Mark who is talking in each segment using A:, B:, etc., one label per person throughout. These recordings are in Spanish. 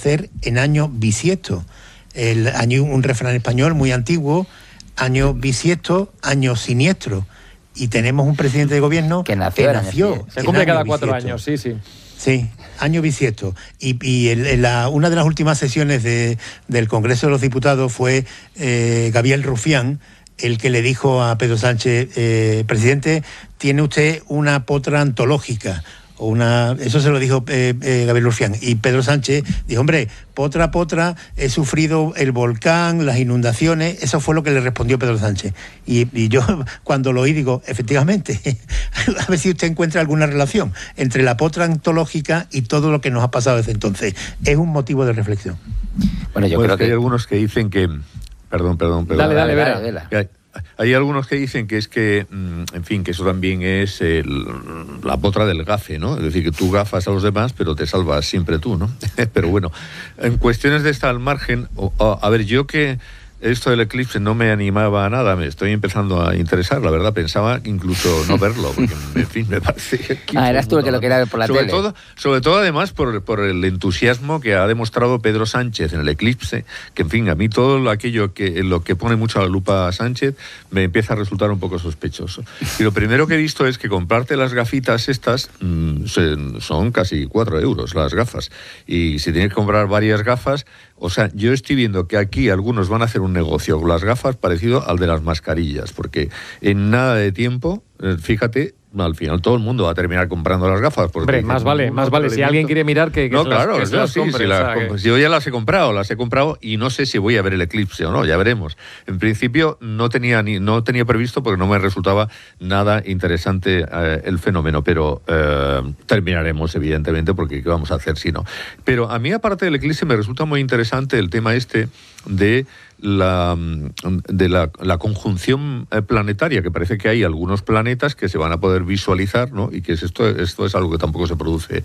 A: nacer en año bisiesto. Un refrán español muy antiguo, año bisiesto, año siniestro. Y tenemos un presidente de gobierno que nació
B: se cumple cada 4 años, sí.
A: Sí, año bisiesto. Y una de las últimas sesiones del Congreso de los Diputados fue Gabriel Rufián, el que le dijo a Pedro Sánchez, presidente, tiene usted una potra antológica. Eso se lo dijo Gabriel Rufián. Y Pedro Sánchez dijo, hombre, potra, he sufrido el volcán, las inundaciones. Eso fue lo que le respondió Pedro Sánchez. Y yo cuando lo oí digo, efectivamente, a ver si usted encuentra alguna relación entre la potra antológica y todo lo que nos ha pasado desde entonces. Es un motivo de reflexión.
C: Bueno, yo creo que hay algunos que dicen que... Perdón.
B: Dale, Vera.
C: Hay algunos que dicen que es que, en fin, que eso también es la potra del gafe, ¿no? Es decir, que tú gafas a los demás, pero te salvas siempre tú, ¿no? Pero bueno, en cuestiones de esta al margen, a ver, yo que esto del eclipse no me animaba a nada, me estoy empezando a interesar, la verdad, pensaba incluso no verlo, porque, en fin, me parece...
D: eras tú el que lo quería ver por la tele.
C: Sobre todo, además, por el entusiasmo que ha demostrado Pedro Sánchez en el eclipse, que, en fin, a mí todo aquello lo que pone mucho a la lupa a Sánchez me empieza a resultar un poco sospechoso. Y lo primero que he visto es que comprarte las gafitas estas son casi 4 euros las gafas. Y si tienes que comprar varias gafas... O sea, yo estoy viendo que aquí algunos van a hacer un negocio con las gafas parecido al de las mascarillas, porque en nada de tiempo, fíjate, al final todo el mundo va a terminar comprando las gafas.
B: Hombre, más vale. Si alguien quiere mirar que
C: no,
B: se
C: claro,
B: las compre.
C: Si yo ya las he comprado y no sé si voy a ver el eclipse o no, ya veremos. En principio no tenía previsto porque no me resultaba nada interesante el fenómeno, pero terminaremos evidentemente porque ¿qué vamos a hacer si no? Pero a mí, aparte del eclipse, me resulta muy interesante el tema de la conjunción planetaria, que parece que hay algunos planetas que se van a poder visualizar, ¿no? Y que esto es algo que tampoco se produce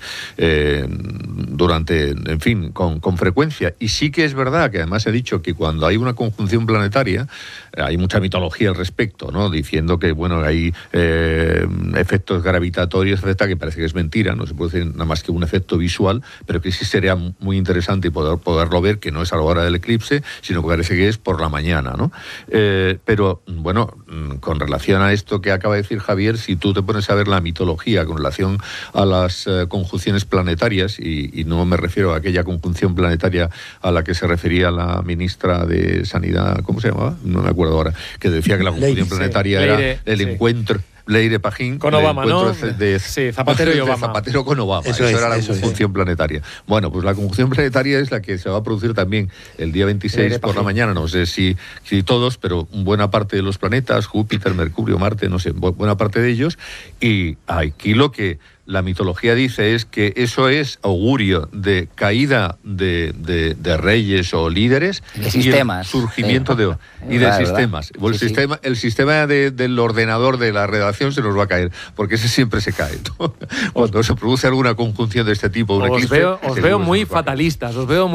C: con frecuencia. Y sí que es verdad que además he dicho que cuando hay una conjunción planetaria hay mucha mitología al respecto, ¿no? Diciendo que hay efectos gravitatorios, etcétera, que parece que es mentira, no se puede decir nada más que un efecto visual, pero que sí sería muy interesante poderlo ver, que no es a la hora del eclipse, sino que parece que es por la mañana, ¿no? Pero, bueno, con relación a esto que acaba de decir Javier, si tú te pones a ver la mitología con relación a las conjunciones planetarias, y no me refiero a aquella conjunción planetaria a la que se refería la ministra de Sanidad, ¿cómo se llamaba? No me acuerdo ahora, que decía que la conjunción planetaria era el encuentro... Leire Pajín
B: con Obama, ¿no?
C: Zapatero y Obama. Zapatero con Obama. Eso era la conjunción planetaria. Bueno, pues la conjunción planetaria es la que se va a producir también el día 26 por la mañana. No sé si todos, pero buena parte de los planetas, Júpiter, Mercurio, Marte, no sé, buena parte de ellos. Y aquí lo que la mitología dice es que eso es augurio de caída de reyes o líderes
D: de sistemas,
C: y el surgimiento de sistemas. El sistema del ordenador de la redacción se nos va a caer, porque ese siempre se cae, ¿no? Cuando se produce alguna conjunción de este tipo.
B: Os veo muy fatalistas.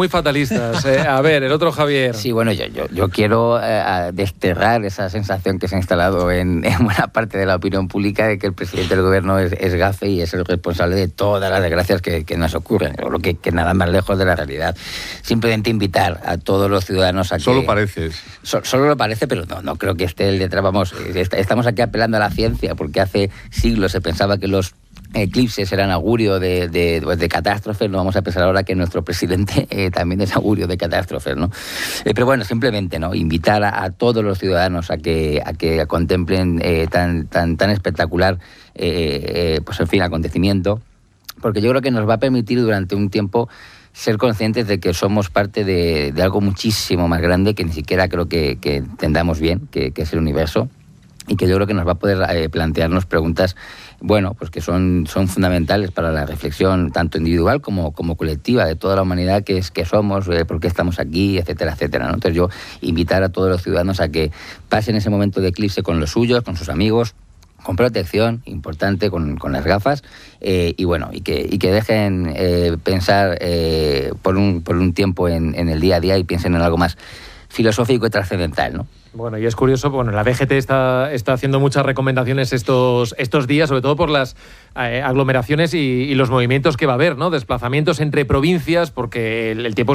B: A ver, el otro Javier.
D: Sí, bueno, yo quiero desterrar esa sensación que se ha instalado en buena parte de la opinión pública de que el presidente del gobierno es gafe y es el responsable de todas las desgracias que nos ocurren, o lo que nada más lejos de la realidad. Simplemente invitar a todos los ciudadanos a que...
C: Solo pareces.
D: Solo lo parece, pero no creo que esté el detrás. Vamos, estamos aquí apelando a la ciencia, porque hace siglos se pensaba que los eclipses eran augurio de catástrofes. No vamos a pensar ahora que nuestro presidente también es augurio de catástrofes, ¿no? Pero bueno, simplemente, ¿no?, invitar a todos los ciudadanos a que contemplen tan espectacular pues en fin, acontecimiento, porque yo creo que nos va a permitir durante un tiempo ser conscientes de que somos parte de algo muchísimo más grande que ni siquiera creo que entendamos bien, que es el universo, y que yo creo que nos va a poder plantearnos preguntas, bueno, pues que son fundamentales para la reflexión tanto individual como colectiva de toda la humanidad, que somos, por qué estamos aquí, etcétera, etcétera, ¿no? Entonces yo invitar a todos los ciudadanos a que pasen ese momento de eclipse con los suyos, con sus amigos, con protección, importante, con las gafas, y bueno, y que dejen pensar por un tiempo en el día a día y piensen en algo más filosófico y trascendental, ¿no?
B: Bueno, y es curioso, la DGT está haciendo muchas recomendaciones estos días, sobre todo por las aglomeraciones y los movimientos que va a haber, ¿no? Desplazamientos entre provincias, porque el tiempo